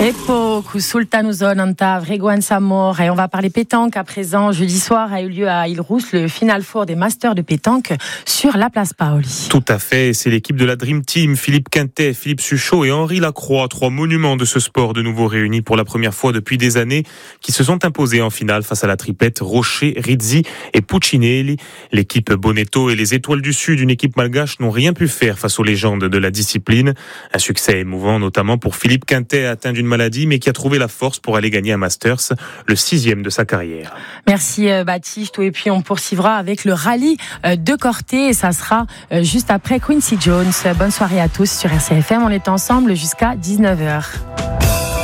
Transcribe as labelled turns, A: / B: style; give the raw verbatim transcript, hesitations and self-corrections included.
A: Et poco, Sultanuzon, Anta, Vreguan Samor. Et on va parler pétanque à présent. Jeudi soir a eu lieu à Île-Rousse le Final Four des Masters de pétanque sur la place Paoli.
B: Tout à fait. C'est l'équipe de la Dream Team. Philippe Quintet, Philippe Suchot et Henri Lacroix, trois monuments de ce sport de nouveau réunis pour la première fois depuis des années, qui se sont imposés en finale face à la triplette Rocher, Rizzi et Puccinelli. L'équipe Bonetto et les Étoiles du Sud, une équipe malgache, n'ont rien pu faire face aux légendes de la discipline. Un succès émouvant notamment pour Philippe Quintet, atteint d'une maladie, mais qui a trouvé la force pour aller gagner un Masters, le sixième de sa carrière.
A: Merci Baptiste. Et puis on poursuivra avec le rallye de Corté et ça sera juste après Quincy Jones. Bonne soirée à tous sur R C F M. On est ensemble jusqu'à dix-neuf heures.